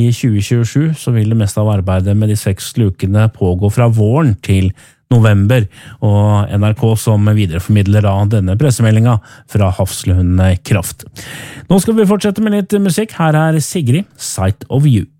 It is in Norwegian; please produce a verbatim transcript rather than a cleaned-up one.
tjue tjuesju så vil det meste av arbeidet med de seks lukene pågå fra våren til november, og N R K som videreformidler av denne pressemeldingen fra Hafslund Kraft. Nå skal vi fortsette med litt musikk. Her er Sigrid, Sight of You.